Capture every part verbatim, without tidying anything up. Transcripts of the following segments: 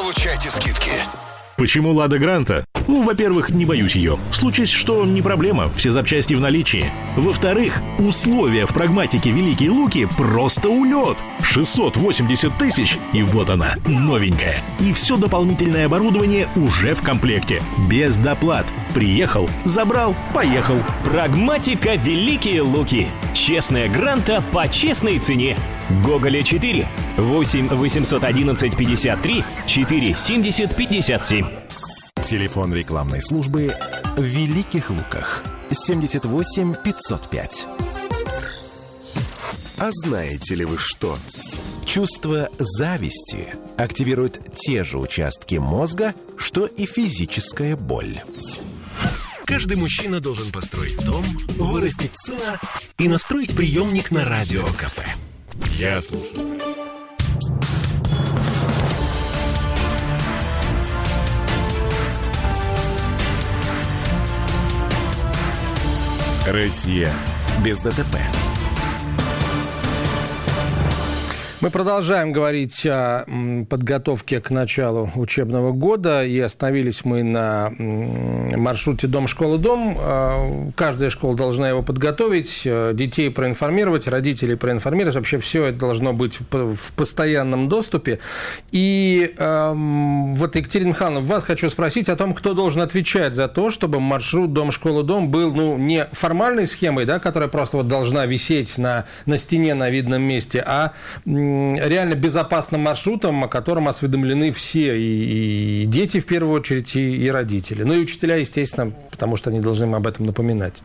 получайте скидки. Почему «Лада Гранта»? Ну, во-первых, не боюсь ее. Случись, что не проблема, все запчасти в наличии. Во-вторых, условия в прагматике «Великие Луки» просто улет. шестьсот восемьдесят тысяч, и вот она, новенькая. И все дополнительное оборудование уже в комплекте. Без доплат. Приехал, забрал, поехал. Прагматика «Великие Луки». Честная Гранта по честной цене. Гоголя четыре, восемь восемьсот одиннадцать пятьдесят три четыре семьдесят пятьдесят семь. Телефон рекламной службы в Великих Луках семьдесят восемь пятьсот пять. А знаете ли вы что? Чувство зависти активирует те же участки мозга, что и физическая боль. Каждый мужчина должен построить дом, вырастить сына и настроить приемник на радио КП. Я слушаю. Россия без ДТП. Мы продолжаем говорить о подготовке к началу учебного года, и остановились мы на маршруте дом-школа-дом. Каждая школа должна его подготовить, детей проинформировать, родителей проинформировать. Вообще все это должно быть в постоянном доступе. И э, вот, Екатерина Михайловна, вас хочу спросить о том, кто должен отвечать за то, чтобы маршрут дом-школа-дом был, ну, не формальной схемой, да, которая просто вот должна висеть на, на стене на видном месте, а реально безопасным маршрутом, о котором осведомлены все, и, и дети в первую очередь, и, и родители. Ну и учителя, естественно, потому что они должны им об этом напоминать.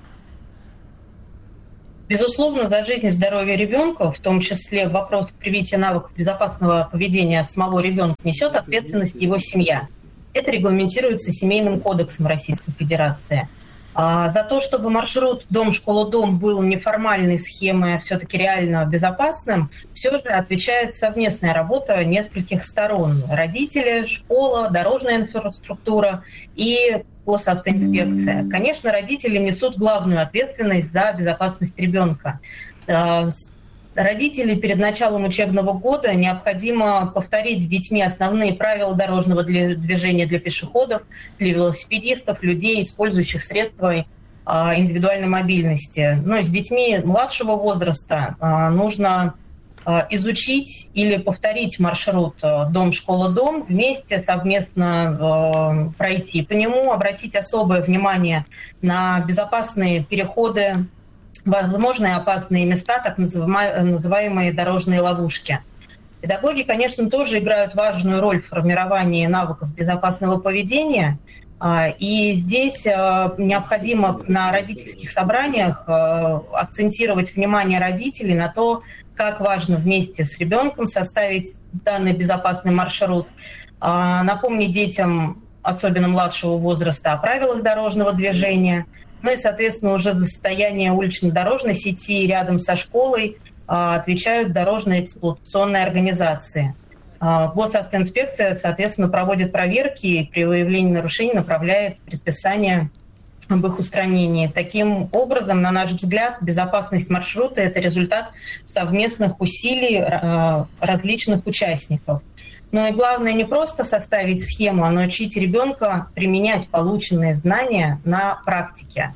Безусловно, за жизнь и здоровье ребенка, в том числе вопрос привития навыков безопасного поведения самого ребенка, несет ответственность его семья. Это регламентируется Семейным кодексом Российской Федерации. А за то, чтобы маршрут дом-школа-дом был неформальной схемой, а все-таки реально безопасным, все же отвечает совместная работа нескольких сторон. Родители, школа, дорожная инфраструктура и госавтоинспекция. Конечно, родители несут главную ответственность за безопасность ребенка. Родителей перед началом учебного года необходимо повторить с детьми основные правила дорожного движения для пешеходов, для велосипедистов, людей, использующих средства индивидуальной мобильности. Ну, с детьми младшего возраста нужно изучить или повторить маршрут дом-школа-дом, вместе совместно пройти по нему, обратить особое внимание на безопасные переходы, возможные опасные места, так называемые дорожные ловушки. Педагоги, конечно, тоже играют важную роль в формировании навыков безопасного поведения. И здесь необходимо на родительских собраниях акцентировать внимание родителей на то, как важно вместе с ребенком составить данный безопасный маршрут, напомнить детям, особенно младшего возраста, о правилах дорожного движения. Ну и, соответственно, уже за состояние улично-дорожной сети рядом со школой а, отвечают дорожные эксплуатационные организации. А, госавтоинспекция, соответственно, проводит проверки и при выявлении нарушений направляет предписание об их устранении. Таким образом, на наш взгляд, безопасность маршрута – это результат совместных усилий а, различных участников. Но и главное не просто составить схему, а научить ребенка применять полученные знания на практике.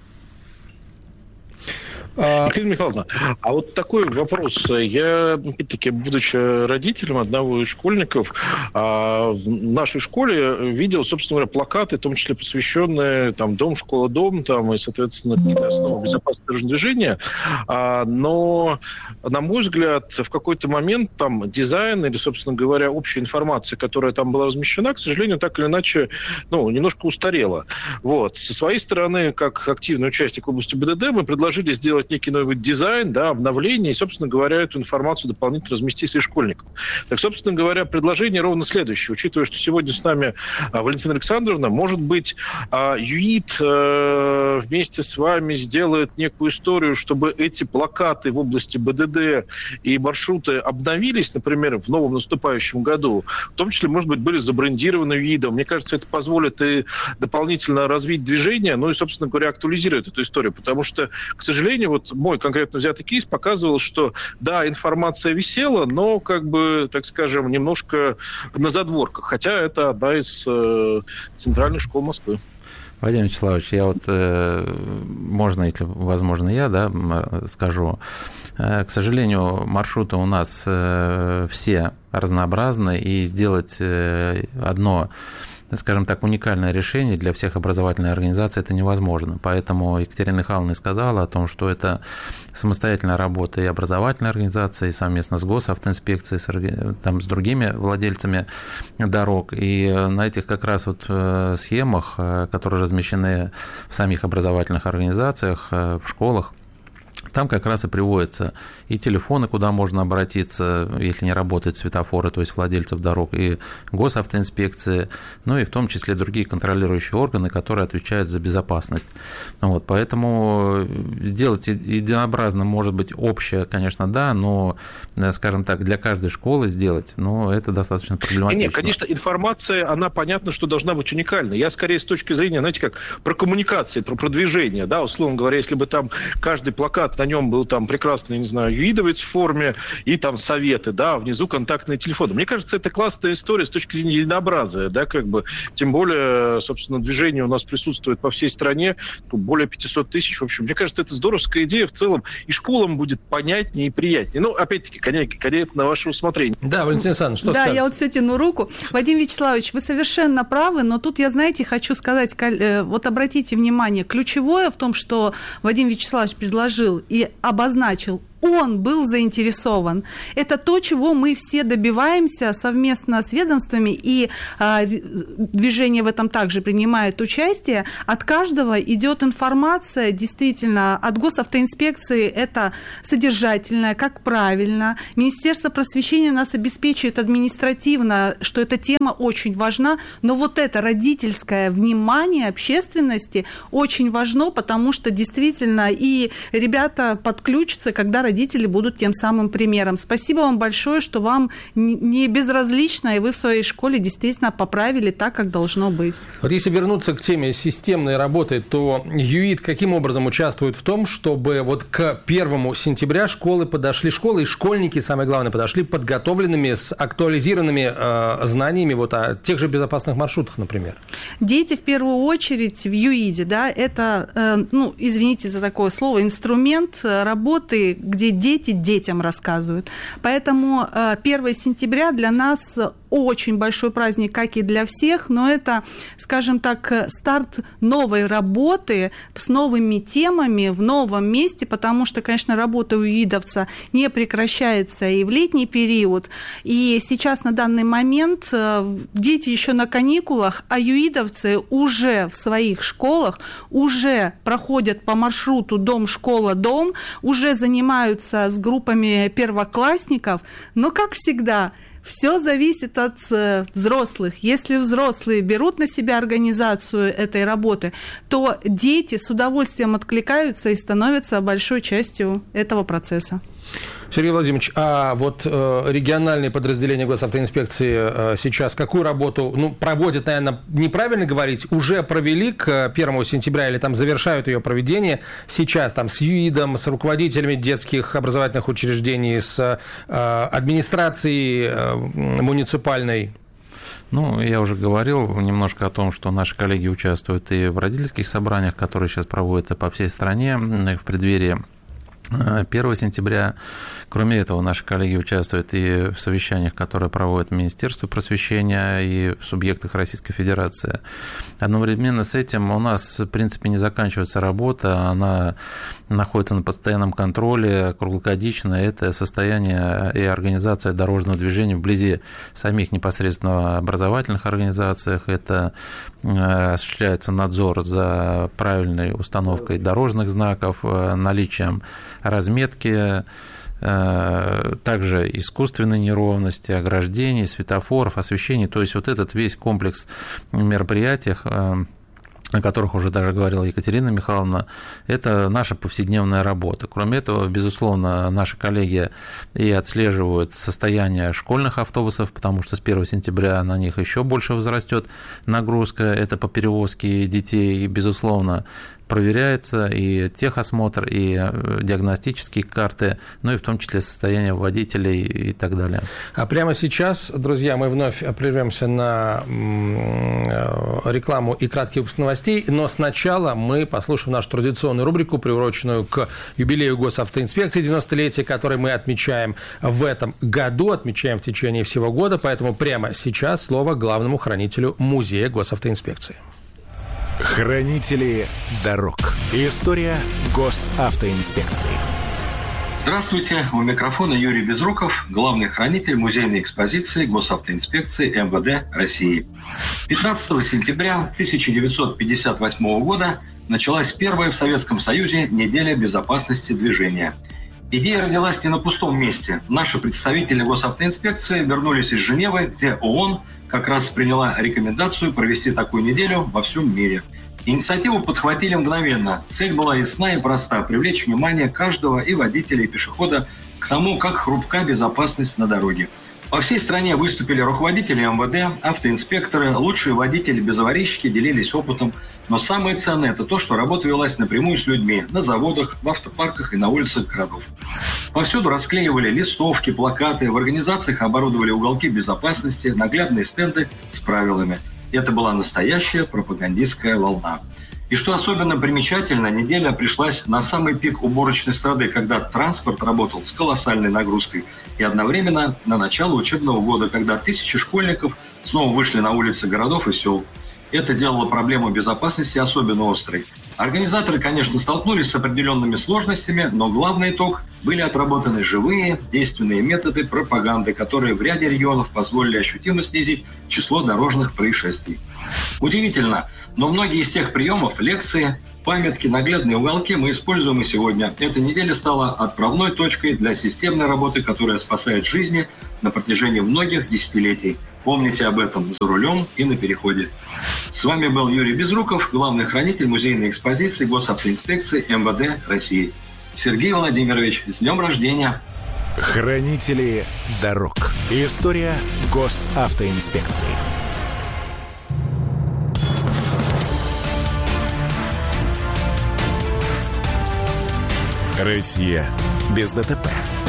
Екатерина Михайловна, а вот такой вопрос. Я, опять-таки, будучи родителем одного из школьников, в нашей школе видел, собственно говоря, плакаты, в том числе посвященные там, дом, школа, дом, там, и, соответственно, какие-то основы безопасного дорожного движения. Но, на мой взгляд, в какой-то момент там дизайн или, собственно говоря, общая информация, которая там была размещена, к сожалению, так или иначе, ну, немножко устарела. Вот. Со своей стороны, как активный участник в области БДД, мы предложили сделать некий новый дизайн, да, обновление, и, собственно говоря, эту информацию дополнительно разместить среди школьников. Так, собственно говоря, предложение ровно следующее. Учитывая, что сегодня с нами а, Валентина Александровна, может быть, а, ЮИТ а, вместе с вами сделает некую историю, чтобы эти плакаты в области БДД и маршруты обновились, например, в новом наступающем году, в том числе, может быть, были забрендированы ЮИДом. Мне кажется, это позволит и дополнительно развить движение, ну и, собственно говоря, актуализирует эту историю, потому что, к сожалению, вот мой конкретно взятый кейс показывал, что, да, информация висела, но, как бы, так скажем, немножко на задворках, хотя это одна из э, центральных школ Москвы. Владимир Вячеславович, я вот, э, можно, если возможно, я, да, скажу. Э, к сожалению, маршруты у нас э, все разнообразны, и сделать э, одно, скажем так, уникальное решение для всех образовательных организаций это невозможно. Поэтому Екатерина Михайловна сказала о том, что это самостоятельная работа и образовательной организации, и совместно с госавтоинспекцией, с, там, с другими владельцами дорог. И на этих как раз вот схемах, которые размещены в самих образовательных организациях, в школах, там как раз и приводятся и телефоны, куда можно обратиться, если не работают светофоры, то есть владельцев дорог, и госавтоинспекции, ну и в том числе другие контролирующие органы, которые отвечают за безопасность. Вот, поэтому сделать единообразно, может быть, общее, конечно, да, но, скажем так, для каждой школы сделать, ну, это достаточно проблематично. Нет, конечно, информация, она, понятно, что должна быть уникальной. Я скорее с точки зрения, знаете, как про коммуникации, про продвижение, да, условно говоря, если бы там каждый плакат, на нем был там прекрасный, не знаю, юидовец в форме и там советы, да, внизу контактные телефоны. Мне кажется, это классная история с точки зрения единообразия, да, как бы, тем более, собственно, движение у нас присутствует по всей стране, более пятьсот тысяч, в общем, мне кажется, это здоровская идея в целом, и школам будет понятнее и приятнее. Ну, опять-таки, конечно, на ваше усмотрение. Да, Валентина Александровна, что Да, скажете? я вот все тяну руку. Вадим Вячеславович, вы совершенно правы, но тут я, знаете, хочу сказать, вот обратите внимание, ключевое в том, что Вадим Вячеславович предложил и обозначил, он был заинтересован. Это то, чего мы все добиваемся совместно с ведомствами, и а, движение в этом также принимает участие. От каждого идет информация, действительно, от госавтоинспекции это содержательная, как правильно. Министерство просвещения нас обеспечивает административно, что эта тема очень важна, но вот это родительское внимание общественности очень важно, потому что действительно и ребята подключатся, когда родители Родители будут тем самым примером. Спасибо вам большое, что вам не безразлично, и вы в своей школе действительно поправили так, как должно быть. Вот если вернуться к теме системной работы, то ЮИД каким образом участвует в том, чтобы вот к первому сентября школы подошли, школы и школьники, самое главное, подошли подготовленными, с актуализированными э, знаниями вот о тех же безопасных маршрутах, например? Дети в первую очередь в ЮИДе, да, это, э, ну, извините за такое слово, инструмент работы, где дети детям рассказывают. Поэтому первое сентября для нас очень большой праздник, как и для всех, но это, скажем так, старт новой работы с новыми темами в новом месте, потому что, конечно, работа у ЮИДовца не прекращается и в летний период. И сейчас на данный момент дети еще на каникулах, а ЮИДовцы уже в своих школах уже проходят по маршруту дом-школа-дом, уже занимаются с группами первоклассников, но, как всегда, все зависит от взрослых. Если взрослые берут на себя организацию этой работы, то дети с удовольствием откликаются и становятся большой частью этого процесса. Сергей Владимирович, а вот э, региональные подразделения госавтоинспекции э, сейчас какую работу, ну, проводят, наверное, неправильно говорить, уже провели к первому сентября или там завершают ее проведение сейчас там с ЮИДом, с руководителями детских образовательных учреждений, с э, администрацией э, муниципальной? Ну, я уже говорил немножко о том, что наши коллеги участвуют и в родительских собраниях, которые сейчас проводятся по всей стране в преддверии первого сентября. Кроме этого, наши коллеги участвуют и в совещаниях, которые проводит Министерство просвещения и в субъектах Российской Федерации. Одновременно с этим у нас, в принципе, не заканчивается работа, она находится на постоянном контроле круглогодично. Это состояние и организация дорожного движения вблизи самих непосредственно образовательных организациях. Это осуществляется надзор за правильной установкой дорожных знаков, наличием разметки, также искусственной неровности, ограждений, светофоров, освещений. То есть вот этот весь комплекс мероприятий о которых уже даже говорила Екатерина Михайловна, это наша повседневная работа. Кроме этого, безусловно, наши коллеги и отслеживают состояние школьных автобусов, потому что с первого сентября на них еще больше возрастет нагрузка, это по перевозке детей, и, безусловно, проверяется и техосмотр, и диагностические карты, ну и в том числе состояние водителей и так далее. А прямо сейчас, друзья, мы вновь прервемся на рекламу и краткий выпуск новостей, но сначала мы послушаем нашу традиционную рубрику, приуроченную к юбилею госавтоинспекции, девяностолетие, который мы отмечаем в этом году, отмечаем в течение всего года, поэтому прямо сейчас слово главному хранителю музея госавтоинспекции. Хранители дорог. История госавтоинспекции. Здравствуйте, у микрофона Юрий Безруков, главный хранитель музейной экспозиции госавтоинспекции эм вэ дэ России. пятнадцатого сентября тысяча девятьсот пятьдесят восьмого года началась первая в Советском Союзе неделя безопасности движения. Идея родилась не на пустом месте. Наши представители госавтоинспекции вернулись из Женевы, где ООН как раз приняла рекомендацию провести такую неделю во всем мире. Инициативу подхватили мгновенно. Цель была ясна и проста – привлечь внимание каждого и водителя, и пешехода к тому, как хрупка безопасность на дороге. По всей стране выступили руководители эм вэ дэ, автоинспекторы, лучшие водители-безаварийщики делились опытом. Но самое ценное – это то, что работа велась напрямую с людьми, на заводах, в автопарках и на улицах городов. Повсюду расклеивали листовки, плакаты, в организациях оборудовали уголки безопасности, наглядные стенды с правилами. Это была настоящая пропагандистская волна. И что особенно примечательно, неделя пришлась на самый пик уборочной страды, когда транспорт работал с колоссальной нагрузкой, и одновременно на начало учебного года, когда тысячи школьников снова вышли на улицы городов и сел. Это делало проблему безопасности особенно острой. Организаторы, конечно, столкнулись с определенными сложностями, но главный итог – были отработаны живые, действенные методы пропаганды, которые в ряде регионов позволили ощутимо снизить число дорожных происшествий. Удивительно, но многие из тех приемов, лекции, памятки, наглядные уголки мы используем и сегодня. Эта неделя стала отправной точкой для системной работы, которая спасает жизни на протяжении многих десятилетий. Помните об этом за рулем и на переходе. С вами был Юрий Безруков, главный хранитель музейной экспозиции госавтоинспекции эм вэ дэ России. Сергей Владимирович, с днем рождения! Хранители дорог. История госавтоинспекции. Россия без дэ тэ пэ.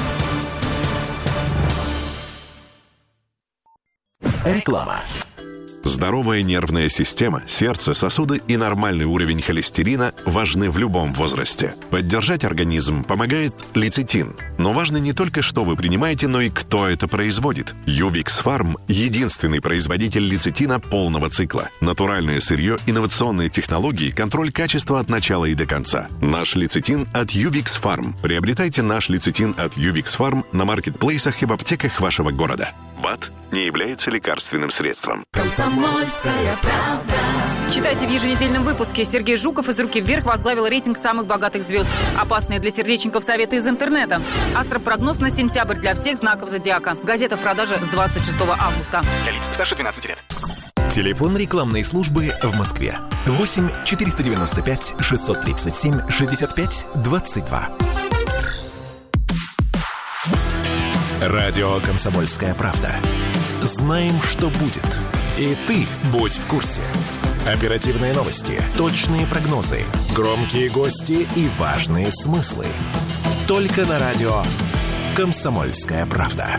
Реклама. Здоровая нервная система, сердце, сосуды и нормальный уровень холестерина важны в любом возрасте. Поддержать организм помогает лецитин. Но важно не только, что вы принимаете, но и кто это производит. Ювикс Фарм – единственный производитель лецитина полного цикла. Натуральное сырье, инновационные технологии, контроль качества от начала и до конца. Наш лецитин от Ювикс Фарм. Приобретайте наш лецитин от Ювикс Фарм на маркетплейсах и в аптеках вашего города. БАД не является лекарственным средством. Комсомольская правда. Читайте в еженедельном выпуске. Сергей Жуков из «Руки вверх» возглавил рейтинг самых богатых звезд. Опасные для сердечников советы из интернета. Астропрогноз на сентябрь для всех знаков зодиака. Газета в продаже с двадцать шестого августа. Для лиц старше двенадцати лет. Телефон рекламной службы в Москве. восемь четыреста девяносто пять шестьсот тридцать семь шестьдесят пять двадцать два. Радио «Комсомольская правда». Знаем, что будет. И ты будь в курсе. Оперативные новости, точные прогнозы, громкие гости и важные смыслы. Только на радио «Комсомольская правда».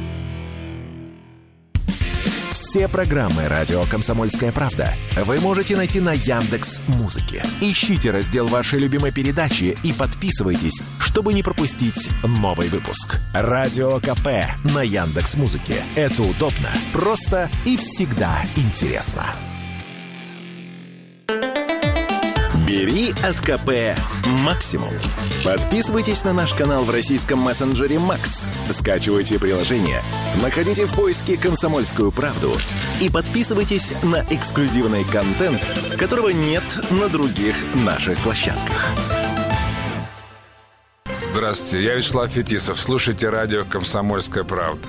Все программы «Радио Комсомольская правда» вы можете найти на Яндекс.Музыке. Ищите раздел вашей любимой передачи и подписывайтесь, чтобы не пропустить новый выпуск. Радио КП на Яндекс.Музыке. Это удобно, просто и всегда интересно. Бери от КП максимум. Подписывайтесь на наш канал в российском мессенджере Макс. Скачивайте приложение, находите в поиске «Комсомольскую правду» и подписывайтесь на эксклюзивный контент, которого нет на других наших площадках. Здравствуйте, я Вячеслав Фетисов. Слушайте радио «Комсомольская правда».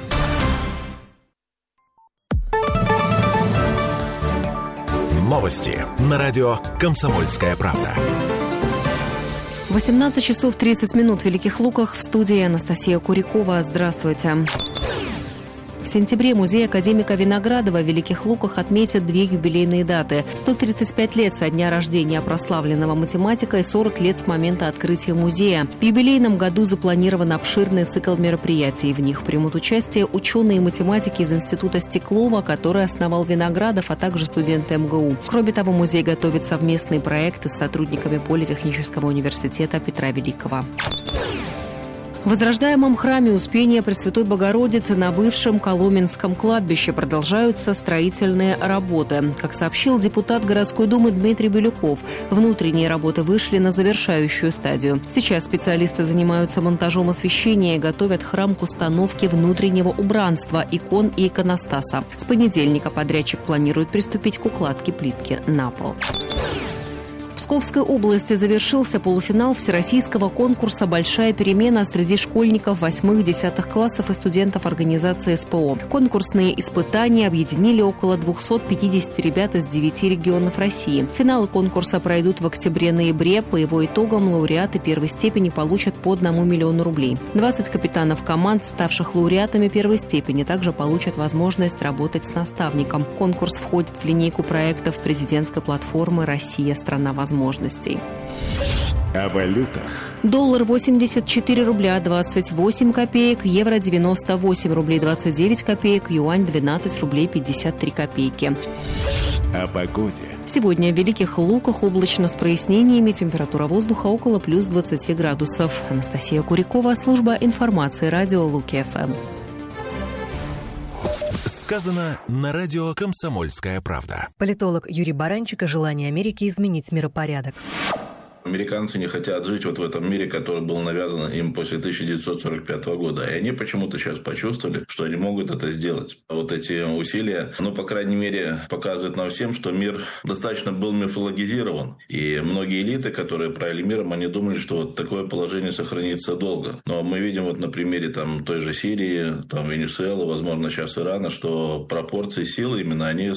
Новости на радио «Комсомольская правда». восемнадцать часов тридцать минут в Великих Луках. В студии Анастасия Курякова. Здравствуйте. В сентябре музей академика Виноградова в Великих Луках отметит две юбилейные даты. сто тридцать пять лет со дня рождения прославленного математика и сорок лет с момента открытия музея. В юбилейном году запланирован обширный цикл мероприятий. В них примут участие ученые и математики из Института Стеклова, который основал Виноградов, а также студенты эм гэ у. Кроме того, музей готовит совместные проекты с сотрудниками Политехнического университета Петра Великого. В возрождаемом храме Успения Пресвятой Богородицы на бывшем Коломенском кладбище продолжаются строительные работы. Как сообщил депутат городской думы Дмитрий Бирюков, внутренние работы вышли на завершающую стадию. Сейчас специалисты занимаются монтажом освещения и готовят храм к установке внутреннего убранства, икон и иконостаса. С понедельника подрядчик планирует приступить к укладке плитки на пол. В Псковской области завершился полуфинал всероссийского конкурса «Большая перемена» среди школьников восьмых-десятых классов и студентов организации эс пэ о. Конкурсные испытания объединили около двухсот пятидесяти ребят из девяти регионов России. Финалы конкурса пройдут в октябре-ноябре. По его итогам лауреаты первой степени получат по одному миллиону рублей. двадцать капитанов команд, ставших лауреатами первой степени, также получат возможность работать с наставником. Конкурс входит в линейку проектов президентской платформы «Россия. Страна возможностей». возможностей. О валютах. Доллар восемьдесят четыре рубля двадцать восемь копеек, евро девяносто восемь рублей двадцать девять копеек, юань двенадцать рублей пятьдесят три копейки. О погоде. Сегодня в Великих Луках облачно с прояснениями, температура воздуха около плюс двадцати градусов. Анастасия Курякова, служба информации, радио Луки эф эм. Сказано на радио «Комсомольская правда». Политолог Юрий Баранчик о желании Америки изменить миропорядок. Американцы не хотят жить вот в этом мире, который был навязан им после тысяча девятьсот сорок пятого года. И они почему-то сейчас почувствовали, что они могут это сделать. Вот эти усилия, ну, по крайней мере, показывают нам всем, что мир достаточно был мифологизирован. И многие элиты, которые правили миром, они думали, что вот такое положение сохранится долго. Но мы видим вот на примере там той же Сирии, там Венесуэлы, возможно, сейчас Ирана, что пропорции силы именно они